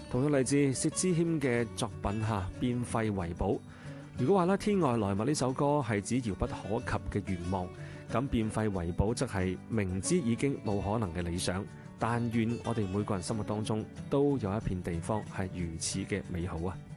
同樣嚟自薛之謙嘅作品變廢為寶。如果話咧天外來物呢首歌係指遙不可及嘅願望，咁變廢為寶則係明知已經冇可能嘅理想。但願我哋每個人心目當中都有一片地方係如此嘅美好啊！